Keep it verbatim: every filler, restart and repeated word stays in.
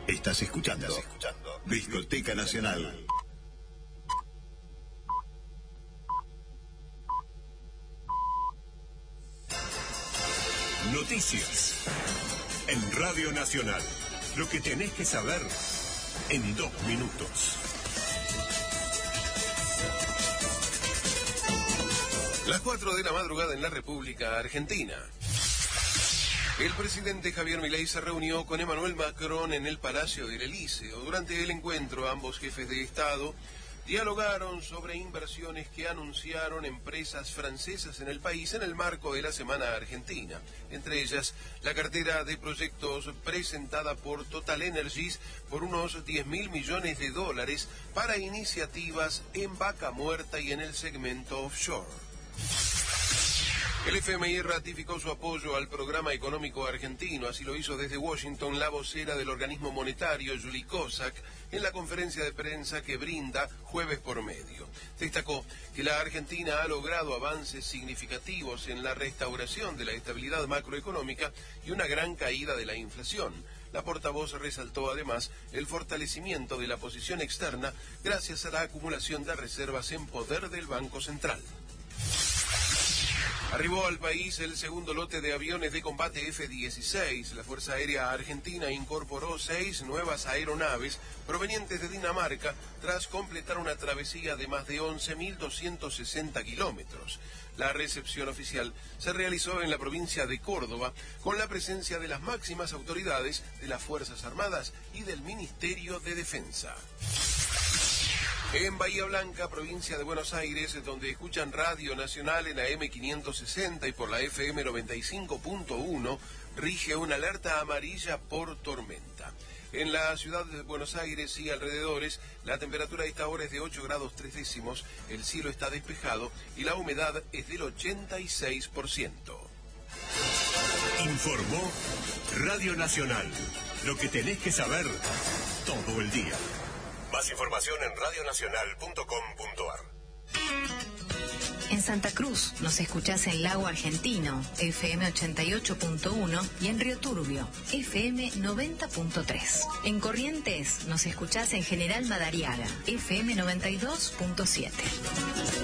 Estás escuchando, Estás escuchando Discoteca Nacional. Noticias en Radio Nacional. Lo que tenés que saber en dos minutos. Las cuatro de la madrugada en la República Argentina. El presidente Javier Milei se reunió con Emmanuel Macron en el Palacio del Elíseo. Durante el encuentro, ambos jefes de Estado dialogaron sobre inversiones que anunciaron empresas francesas en el país en el marco de la Semana Argentina. Entre ellas, la cartera de proyectos presentada por Total Energies por unos diez mil millones de dólares para iniciativas en Vaca Muerta y en el segmento offshore. El F M I ratificó su apoyo al programa económico argentino, así lo hizo desde Washington la vocera del organismo monetario, Julie Kozak, en la conferencia de prensa que brinda jueves por medio. Destacó que la Argentina ha logrado avances significativos en la restauración de la estabilidad macroeconómica y una gran caída de la inflación. La portavoz resaltó además el fortalecimiento de la posición externa gracias a la acumulación de reservas en poder del Banco Central. Arribó al país el segundo lote de aviones de combate F dieciséis. La Fuerza Aérea Argentina incorporó seis nuevas aeronaves provenientes de Dinamarca tras completar una travesía de más de once mil doscientos sesenta kilómetros. La recepción oficial se realizó en la provincia de Córdoba con la presencia de las máximas autoridades de las Fuerzas Armadas y del Ministerio de Defensa. En Bahía Blanca, provincia de Buenos Aires, donde escuchan Radio Nacional en la M quinientos sesenta y por la F M noventa y cinco punto uno, rige una alerta amarilla por tormenta. En la ciudad de Buenos Aires y alrededores, la temperatura a esta hora es de ocho grados tres décimos, el cielo está despejado y la humedad es del ochenta y seis por ciento. Informó Radio Nacional. Lo que tenés que saber todo el día. Más información en radio nacional punto com punto a r. En Santa Cruz nos escuchás en Lago Argentino, F M ochenta y ocho punto uno, y en Río Turbio, F M noventa punto tres. En Corrientes nos escuchás en General Madariaga, F M noventa y dos punto siete.